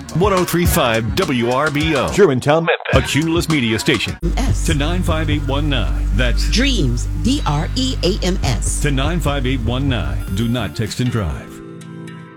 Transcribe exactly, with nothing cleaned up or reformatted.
one oh three point five W R B O. Germantown, a Cumulus Media station. S. To nine five eight one nine. That's Dreams, D R E A M S. to nine five eight one nine. Do not text and drive.